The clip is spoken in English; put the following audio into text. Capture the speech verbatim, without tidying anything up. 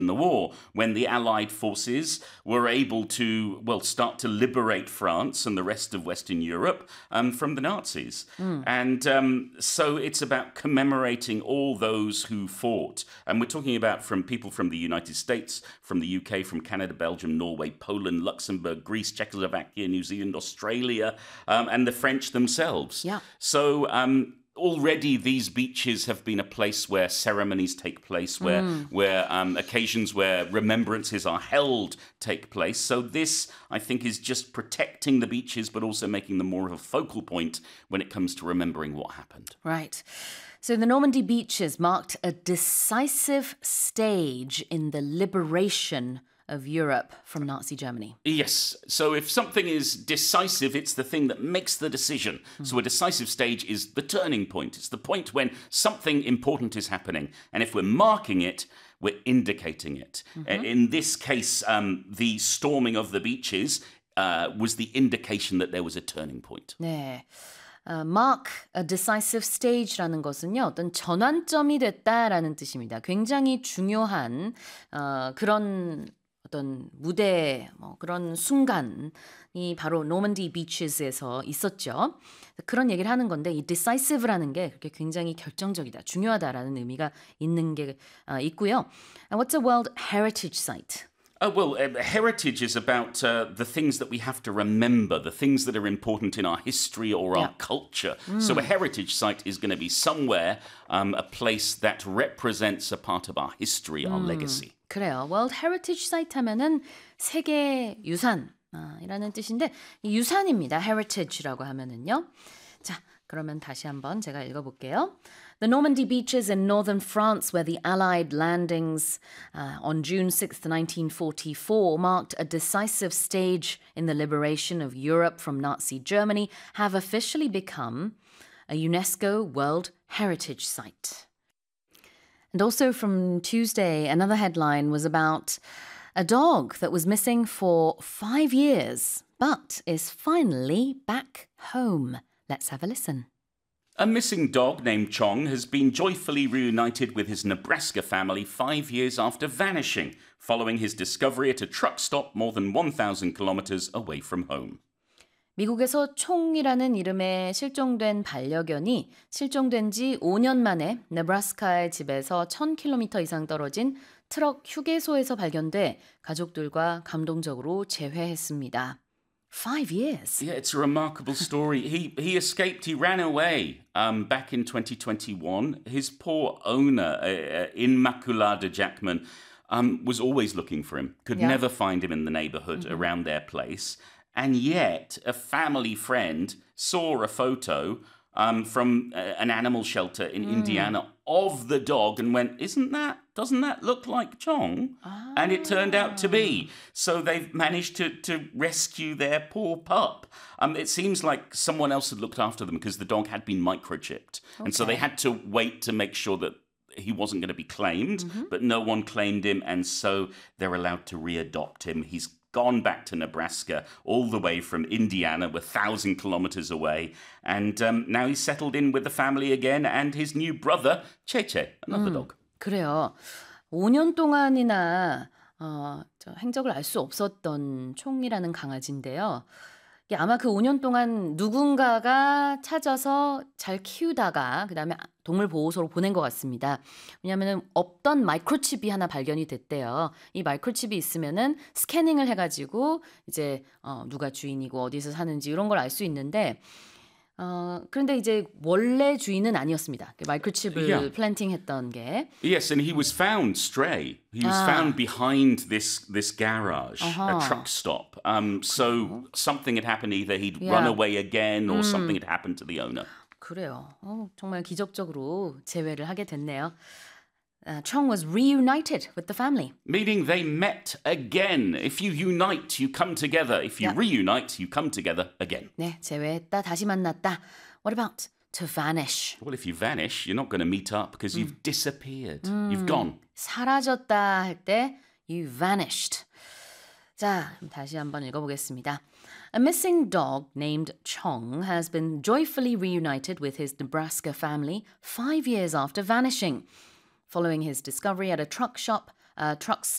in the war, when the Allied forces were able to, well, start to liberate France and the rest of Western Europe um, from the Nazis. Mm. And um, so it's about commemorating all those who fought. And we're talking about from people from the United States, from the U K, from Canada, Belgium, Norway, Poland, Luxembourg, Greece, Czechoslovakia, New Zealand, Australia, um, and the French themselves. Yeah. So um, already these beaches have been a place where ceremonies take place, where mm. where um, occasions where remembrances are held take place. So this, I think, is just protecting the beaches, but also making them more of a focal point when it comes to remembering what happened. Right. So the Normandy beaches marked a decisive stage in the liberation of Europe from Nazi Germany. Yes. So if something is decisive, it's the thing that makes the decision. Mm. So a decisive stage is the turning point. It's the point when something important is happening. And if we're marking it, we're indicating it. Mm-hmm. In this case, um, the storming of the beaches uh, was the indication that there was a turning point. 네. Uh, mark a decisive stage라는 것은요, 어떤 전환점이 됐다라는 뜻입니다. 굉장히 중요한 어, 그런 어떤 무대, 뭐 그런 순간이 바로 노먼디 비치스에서 있었죠. 그런 얘기를 하는 건데 이 decisive라는 게 그렇게 굉장히 결정적이다, 중요하다라는 의미가 있는 게 어, 있고요. And what's a World Heritage Site? Oh, well, uh, heritage is about uh, the things that we have to remember, the things that are important in our history or our yeah. culture. Mm. So a heritage site is going to be somewhere, um, a place that represents a part of our history, our mm. legacy. 그래요. World Heritage Site 하면은 세계 유산 아, 이라는 뜻인데 이 유산입니다. heritage라고 하면은요. 자, 그러면 다시 한번 제가 읽어볼게요. The Normandy beaches in northern France, where the Allied landings uh, on June sixth, nineteen forty-four, marked a decisive stage in the liberation of Europe from Nazi Germany, have officially become a UNESCO World Heritage Site. And also from Tuesday, another headline was about a dog that was missing for five years, but is finally back home. Let's have a listen. A missing dog named Chong has been joyfully reunited with his Nebraska family five years after vanishing, following his discovery at a truck stop more than one thousand kilometers away from home. 미국에서 총이라는 이름의 실종된 반려견이 실종된 지 오 년 만에 네브라스카의 집에서 천 킬로미터 이상 떨어진 트럭 휴게소에서 발견돼 가족들과 감동적으로 재회했습니다. Five years. Yeah, it's a remarkable story. he he escaped. He ran away um, back in twenty twenty-one. His poor owner, uh, Immaculada Jackman, um, was always looking for him. Could yeah. never find him in the neighborhood mm-hmm. around their place. And yet, a family friend saw a photo um, from uh, an animal shelter in mm. Indiana of the dog and went, isn't that, doesn't that look like Chong? Ah. And it turned out to be. So they've managed to, to rescue their poor pup. Um, it seems like someone else had looked after them because the dog had been microchipped. Okay. And so they had to wait to make sure that he wasn't going to be claimed, mm-hmm. but no one claimed him. And so they're allowed to readopt him. He's gone back to Nebraska, all the way from Indiana, we're a thousand kilometers away. And um, now he's settled in with the family again and his new brother, Cheche, another 음, dog. 그래요. 오 년 동안이나 어, 저 행적을 알 수 없었던 총이라는 강아지인데요. 아마 그 오 년 동안 누군가가 찾아서 잘 키우다가 그다음에 동물보호소로 보낸 것 같습니다. 왜냐하면 없던 마이크로칩이 하나 발견이 됐대요. 이 마이크로칩이 있으면은 스캐닝을 해가지고 이제 어, 누가 주인이고 어디서 사는지 이런 걸 알 수 있는데 어, 그런데 이제 원래 주인은 아니었습니다. 마이크로칩을 yeah. 플랜팅했던 게. Yes, and he was found stray. He was 아. found behind this this garage, uh-huh. a truck stop. Um, so something had happened. Either he'd yeah. run away again, or 음. something had happened to the owner. 그래요. 어, 정말 기적적으로 재회를 하게 됐네요. Uh, Chong was reunited with the family. Meaning they met again. If you unite, you come together. If you yeah. reunite, you come together again. 네, 재회했다, 다시 만났다. What about to vanish? Well, if you vanish, you're not going to meet up because 음. you've disappeared. 음, You've gone. 사라졌다 할 때 you vanished. 자, 다시 한번 읽어보겠습니다. A missing dog named Chong has been joyfully reunited with his Nebraska family five years after vanishing. Following his discovery at a truck shop, uh, truck